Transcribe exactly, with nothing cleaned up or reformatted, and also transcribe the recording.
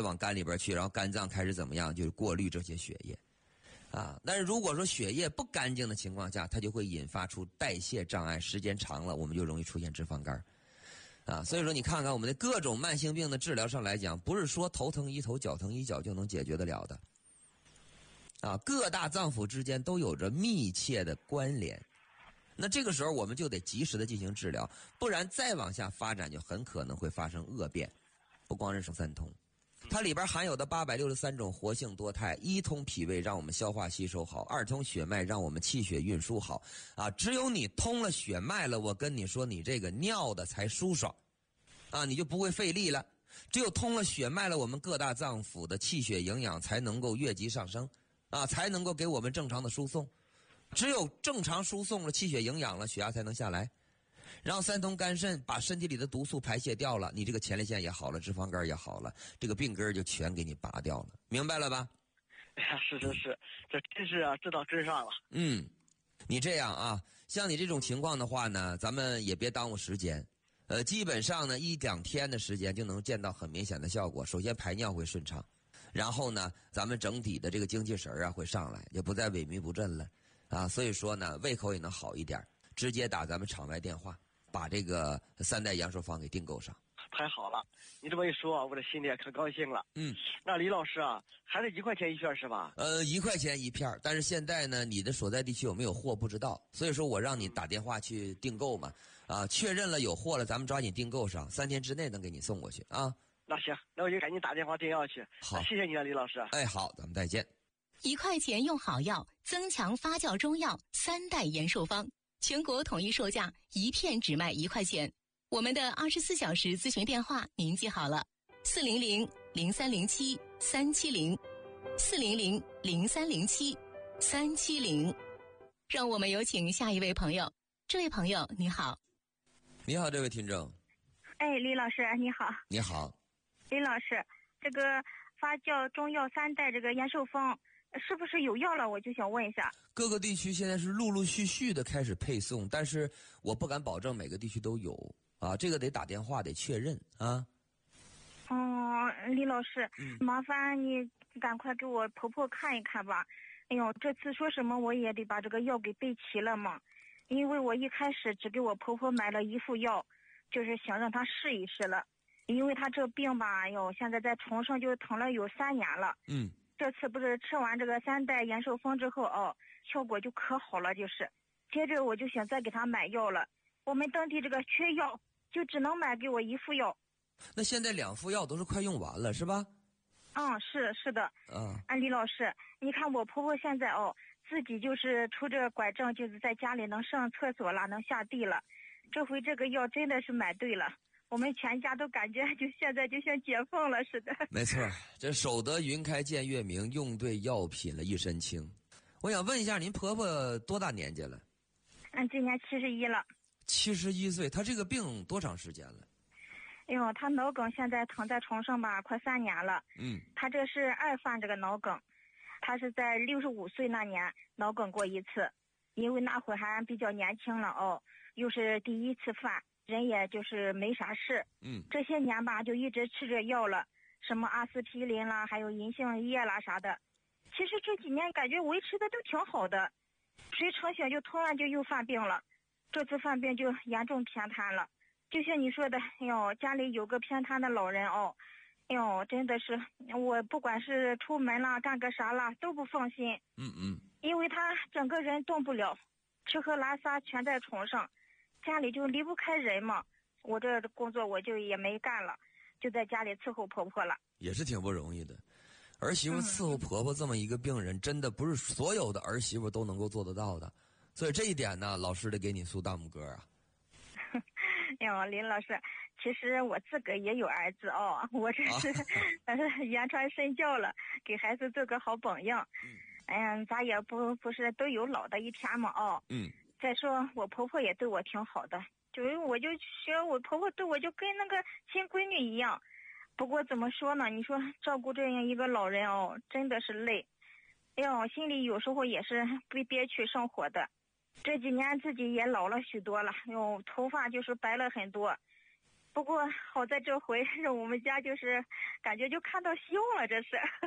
往肝里边去，然后肝脏开始怎么样，就是过滤这些血液啊。但是如果说血液不干净的情况下，它就会引发出代谢障碍，时间长了我们就容易出现脂肪肝啊。所以说你看看我们的各种慢性病的治疗上来讲，不是说头疼医头脚疼医脚就能解决得了的啊，各大脏腑之间都有着密切的关联。那这个时候我们就得及时的进行治疗，不然再往下发展就很可能会发生恶变。不光是生三通，它里边含有的八百六十三种活性多肽，一通脾胃让我们消化吸收好，二通血脉让我们气血运输好啊。只有你通了血脉了，我跟你说你这个尿的才舒爽啊，你就不会费力了。只有通了血脉了，我们各大脏腑的气血营养才能够越级上升啊，才能够给我们正常的输送。只有正常输送了，气血营养了，血压才能下来。然后三通肝肾把身体里的毒素排泄掉了，你这个前列腺也好了，脂肪肝也好了，这个病根就全给你拔掉了，明白了吧？ 哎呀，是是是，这真是啊，知道真上了。 嗯，你这样啊，像你这种情况的话呢，咱们也别耽误时间，呃，基本上呢一两天的时间就能见到很明显的效果。首先排尿会顺畅，然后呢，咱们整体的这个精气神啊会上来，也不再萎靡不振了啊，所以说呢，胃口也能好一点。直接打咱们场外电话，把这个三代阳寿方给订购上。 太好了，你这么一说，我这心里也可高兴了。 嗯， 那李老师啊，还是一块钱一片是吧？ 呃，一块钱一片，但是现在呢，你的所在地区有没有货不知道，所以说我让你打电话去订购嘛。啊，确认了有货了，咱们抓紧订购上，三天之内能给你送过去啊。 那行，那我就赶紧打电话订药去。 好， 谢谢你啊，李老师。 哎，好，咱们再见。 一块钱用好药，增强发酵中药三代延寿方。全国统一售价，一片只卖一块钱。我们的二十四小时咨询电话您记好了：四零零零三零七三七零，四零零零三零七三七零。让我们有请下一位朋友。这位朋友你好。 你好，这位听众。 哎，李老师你好。 你好。 李老师，这个发酵中药三代这个延寿方是不是有药了？我就想问一下。 各个地区现在是陆陆续续的开始配送，但是我不敢保证每个地区都有啊，这个得打电话得确认啊。 哦，李老师，嗯、麻烦你赶快给我婆婆看一看吧。哎呦，这次说什么我也得把这个药给备齐了嘛，因为我一开始只给我婆婆买了一副药，就是想让她试一试了，因为她这病吧，哎呦，现在在床上就疼了有三年了。 嗯。 这次不是吃完这个三代延寿方之后哦，效果就可好了，就是接着我就想再给他买药了，我们当地这个缺药，就只能买给我一副药。 那现在两副药都是快用完了是吧？ 嗯，是是的。 嗯， 安李老师，你看我婆婆现在哦，自己就是出这个拐杖，就是在家里能上厕所了，能下地了，这回这个药真的是买对了，我们全家都感觉就现在就像解放了似的。 没错，这守得云开见月明，用对药品了一身轻。我想问一下，您婆婆多大年纪了？ 嗯，今年七十一了。 七十一岁，她这个病多长时间了？ 哎呦，她脑梗现在躺在床上吧，快三年了。 嗯， 她这是二犯这个脑梗，她是在六十五岁那年脑梗过一次，因为那会还比较年轻了哦，又是第一次犯。人也就是没啥事， 嗯，这些年吧就一直吃着药了，什么阿司匹林啦，还有银杏叶啦啥的。其实这几年感觉维持的都挺好的，谁成想就突然就又犯病了，这次犯病就严重偏瘫了。就像你说的，哎呦，家里有个偏瘫的老人哦，哎呦，真的是我不管是出门啦，干个啥啦都不放心。 嗯嗯， 因为他整个人动不了，吃喝拉撒全在床上。家里就离不开人嘛，我这工作我就也没干了，就在家里伺候婆婆了， 也是挺不容易的。儿媳妇伺候婆婆这么一个病人，嗯、真的不是所有的儿媳妇都能够做得到的，所以这一点呢，老师得给你竖大拇哥啊。 哟，林老师，其实我自个也有儿子哦，我这是、啊、言传身教了，给孩子做个好榜样。嗯，哎呀，咱也不不是都有老的一天嘛哦。 嗯。 再说我婆婆也对我挺好的，就是我就学我婆婆对我就跟那个亲闺女一样。不过怎么说呢，你说照顾这样一个老人哦，真的是累。哎呀，我心里有时候也是被憋屈上火的。这几年自己也老了许多了，哟，头发就是白了很多。 不过好在这回我们家就是感觉就看到希望了，这是。